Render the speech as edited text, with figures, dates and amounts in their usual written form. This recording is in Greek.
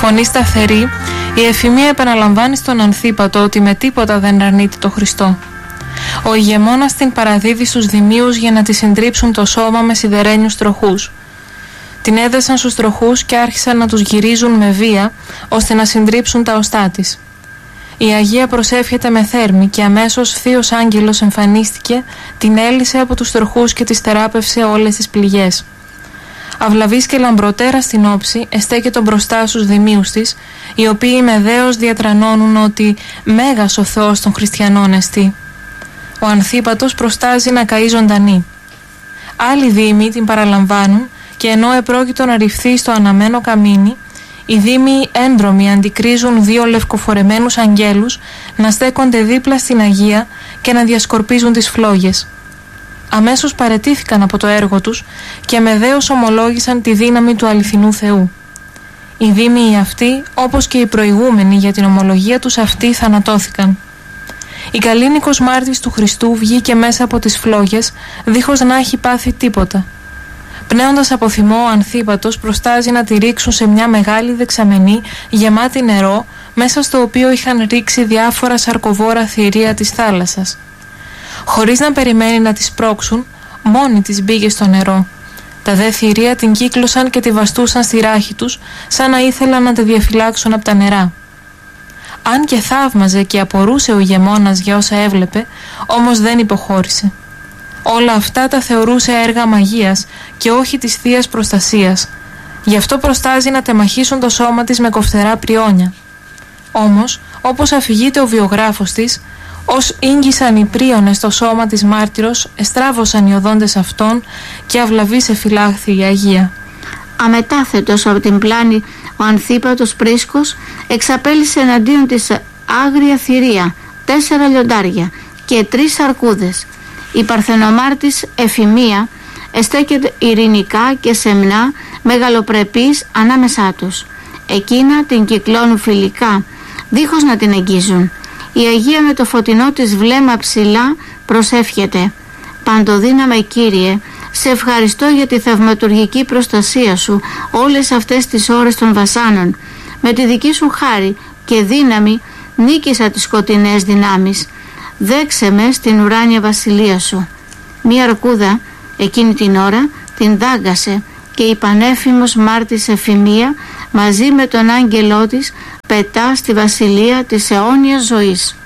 φωνή σταθερή, η Εφημία επαναλαμβάνει στον Ανθίπατο ότι με τίποτα δεν αρνείται το Χριστό. Ο ηγεμόνας την παραδίδει στους δημίους για να τη συντρίψουν το σώμα με σιδερένιους τροχούς. Την έδεσαν στους τροχούς και άρχισαν να τους γυρίζουν με βία ώστε να συντρίψουν τα οστά της. Η Αγία προσεύχεται με θέρμη και αμέσως θείος άγγελος εμφανίστηκε, την έλυσε από τους τροχούς και της θεράπευσε όλες τις πληγές. Αυλαβής και λαμπροτέρα στην όψη εστέκεται μπροστά στους δημίους της, οι οποίοι με δέος διατρανώνουν ότι «Μέγας ο Θεός των χριστιανών εστί». Ο Ανθίπατος προστάζει να καεί ζωντανή. Άλλοι δήμοι την παραλαμβάνουν και ενώ επρόκειτο να ρηφθεί στο αναμένο καμίνι, οι δήμοι έντρομοι αντικρίζουν δύο λευκοφορεμένους αγγέλους να στέκονται δίπλα στην Αγία και να διασκορπίζουν τις φλόγες. Αμέσως παραιτήθηκαν από το έργο τους και με δέος ομολόγησαν τη δύναμη του αληθινού Θεού. Οι δήμοι αυτοί, όπως και οι προηγούμενοι για την ομολογία τους αυτή, θανατώθηκαν. Η καλήνικος μάρτυρης του Χριστού βγήκε μέσα από τις φλόγες δίχως να έχει πάθει τίποτα. Πνέοντας από θυμό, ο Ανθίπατος προστάζει να τη ρίξουν σε μια μεγάλη δεξαμενή γεμάτη νερό, μέσα στο οποίο είχαν ρίξει διάφορα σαρκοβόρα θηρία της θάλασσας. Χωρίς να περιμένει να τη σπρώξουν, μόνη της μπήκε στο νερό. Τα δε θηρία την κύκλωσαν και τη βαστούσαν στη ράχη τους, σαν να ήθελαν να τη διαφυλάξουν από τα νερά. Αν και θαύμαζε και απορούσε ο ηγεμόνας για όσα έβλεπε, όμως δεν υποχώρησε. Όλα αυτά τα θεωρούσε έργα μαγείας και όχι της θείας προστασίας. Γι' αυτό προστάζει να τεμαχίσουν το σώμα της με κοφτερά πριόνια. Όμως, όπως αφηγείται ο βιογράφος της, ως ίγγισαν οι πρίονες στο σώμα της μάρτυρος, εστράβωσαν οι οδόντες αυτών και αυλαβής εφυλάχθη η Αγία. Αμετάθετος από την πλάνη, ο Ανθίπατος Πρίσκος εξαπέλυσε εναντίον της άγρια θηρία 4 λιοντάρια και 3 αρκούδες. Η παρθενομάρτης Εφημία εστέκεται ειρηνικά και σεμνά, μεγαλοπρεπής ανάμεσά τους. Εκείνα την κυκλώνουν φιλικά, δίχως να την εγγίζουν. Η Αγία με το φωτεινό της βλέμμα ψηλά προσεύχεται: «Παντοδύναμε Κύριε, σε ευχαριστώ για τη θαυματουργική προστασία σου όλες αυτές τις ώρες των βασάνων. Με τη δική σου χάρη και δύναμη νίκησα τις σκοτεινές δυνάμεις. Δέξε με στην ουράνια βασιλεία σου». Μία αρκούδα εκείνη την ώρα την δάγκασε και η πανέφημος μάρτης Εφημία μαζί με τον άγγελό της πετά στη βασιλεία της αιώνιας ζωής.